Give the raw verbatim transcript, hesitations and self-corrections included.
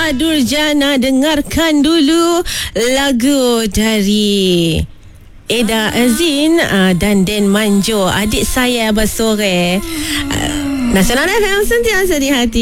Ella Durjana, dengarkan dulu lagu dari Eda Azin uh, dan Den Manjo, Adik Saya Bersore. uh, Nasional F M sentiasa di hati.